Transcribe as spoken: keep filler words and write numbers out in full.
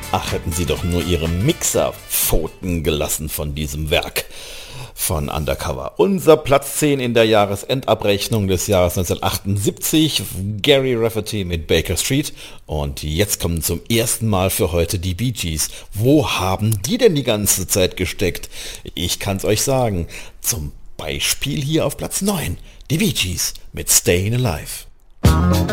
Ach, hätten sie doch nur ihre Mixerpfoten gelassen von diesem Werk von Undercover. Unser Platz zehn in der Jahresendabrechnung des Jahres neunzehnhundertachtundsiebzig, Gary Rafferty mit Baker Street. Und jetzt kommen zum ersten Mal für heute die Bee Gees. Wo haben die denn die ganze Zeit gesteckt? Ich kann's euch sagen. Zum Beispiel hier auf Platz neun, die Bee Gees mit Stayin' Alive.